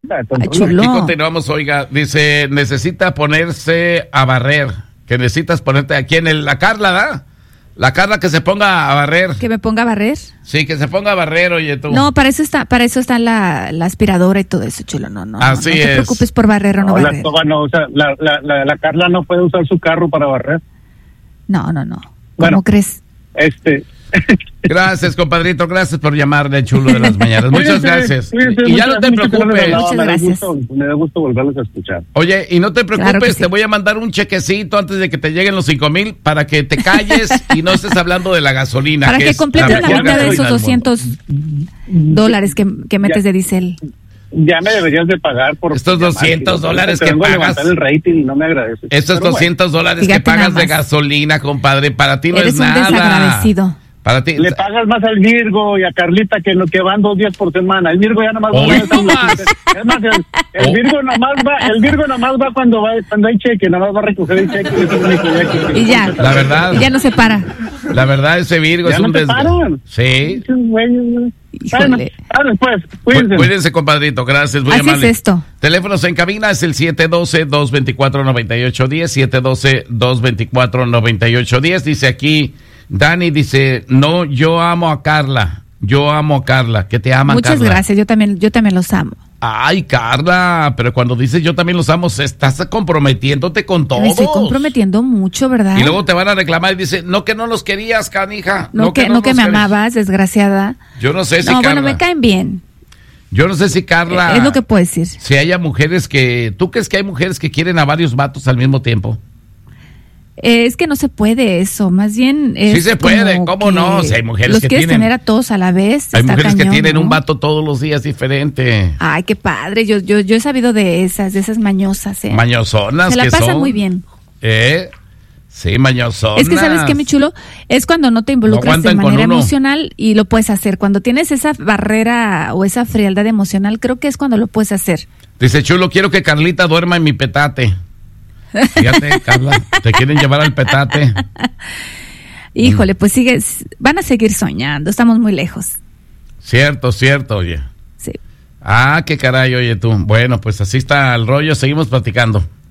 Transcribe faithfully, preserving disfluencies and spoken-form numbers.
Ay, chulo. Aquí continuamos, oiga, dice, necesita ponerse a barrer, que necesitas ponerte aquí en el, la Carla, ¿da? La Carla que se ponga a barrer. ¿Que me ponga a barrer? Sí, que se ponga a barrer, oye tú. No, para eso está, para eso está la, la aspiradora y todo eso, chulo, no, no. Así no, no es. te preocupes por barrer o no, no barrer. La, no, o sea, la, la, la, la Carla no puede usar su carro para barrer. No, no, no. ¿Cómo bueno, crees? Este... Gracias, compadrito, gracias por llamarle, chulo de las mañanas. Muchas gracias. Cuídense, y ya muchas, no te preocupes. Muchas me gracias. Da gusto, me da gusto volverlos a escuchar. Oye, y no te preocupes, Claro que sí. Te voy a mandar un chequecito antes de que te lleguen los cinco mil para que te calles y no estés hablando de la gasolina. Para que, que es completes la mejor mitad de gasolina esos del mundo. doscientos dólares que, que metes Ya. de diésel. Ya me deberías de pagar por... Estos doscientos dólares te que vengo a pagas. levantar el rating y no me agradeces. Estos Pero doscientos dólares Fíjate que pagas nada de más. gasolina, compadre, para ti no Eres es un nada. desagradecido. Para ti. Le pagas más al Virgo y a Carlita que, no, que van dos días por semana. El Virgo ya nomás va. Hoy a no más. Es más, el, el Oh. Virgo nomás va, el Virgo nomás va cuando va, cuando hay cheque, nomás va a recoger el cheque. Y, es el único día que- Y ya. La verdad. Y ya no se para. La verdad, ese Virgo Ya es no un te desgraciado. paran. Sí. Bueno, Híjole. ah, después, cuídense. Cuídense, compadrito. Gracias, muy Así amable. es esto. Teléfonos en cabina es el siete uno dos, dos dos cuatro, nueve ocho uno cero, siete uno dos, dos dos cuatro, nueve ocho uno cero. Dice aquí, Dani dice, no, yo amo a Carla. Yo amo a Carla. Que te ama, Muchas Carla. gracias, yo también, yo también los amo. Ay, Carla, pero cuando dices yo también los amo, estás comprometiéndote con todos. Me estoy comprometiendo mucho, ¿verdad? Y luego te van a reclamar y dice, no que no los querías, canija. No, que, no que los me querías". amabas, desgraciada. Yo no sé si No, Carla. bueno, me caen bien. Yo no sé si Carla. Es lo que puedo decir. Si haya mujeres que. ¿Tú crees que hay mujeres que quieren a varios vatos al mismo tiempo? Eh, es que no se puede eso, más bien es Sí se puede, como ¿cómo que no? Si hay mujeres los que quieres tienen- tener a todos a la vez. Hay está mujeres que cañón, tienen ¿no? un vato todos los días diferente. Ay, qué padre. Yo, yo, yo he sabido de esas, de esas mañosas, ¿eh? Mañosonas Se la que pasan son. muy bien. ¿Eh? Sí, mañosonas. Es que sabes qué, mi chulo, es cuando no te involucras aguantan de con manera uno. emocional y lo puedes hacer. Cuando tienes esa barrera o esa frialdad emocional, creo que es cuando lo puedes hacer. Dice, chulo, quiero que Carlita duerma en mi petate. Fíjate, Carla, te quieren llevar al petate. Híjole, pues sigues, van a seguir soñando, estamos muy lejos. Cierto, cierto, oye. Sí. Ah, qué caray, oye tú. Bueno, pues así está el rollo, seguimos platicando.